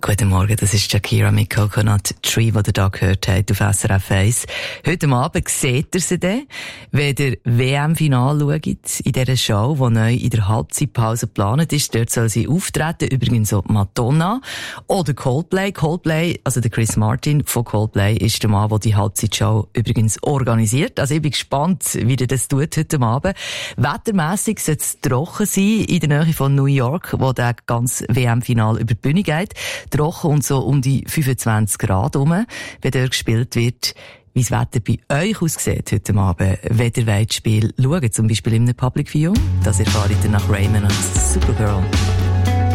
Guten Morgen, das ist Shakira mit Coconut Tree, die ihr da gehört habt auf SRF 1. Heute Abend seht ihr sie dann, wenn ihr WM-Final schaut, in dieser Show, die neu in der Halbzeitpause geplant ist. Dort soll sie auftreten, übrigens auch Madonna oder Coldplay. Coldplay, also der Chris Martin von Coldplay, ist der Mann, der die Halbzeitshow übrigens organisiert. Also ich bin gespannt, wie der das tut heute Abend. Wettermässig soll es trocken sein in der Nähe von New York, wo der ganze WM-Final über die Bühne geht. Trocken und so um die 25 Grad rum, wenn dort gespielt wird. Wie das Wetter bei euch aussieht heute Abend, wenn ihr das Spiel schaut, zum Beispiel in einem Public View, das erfahrt ihr nach Raymond und Supergirl.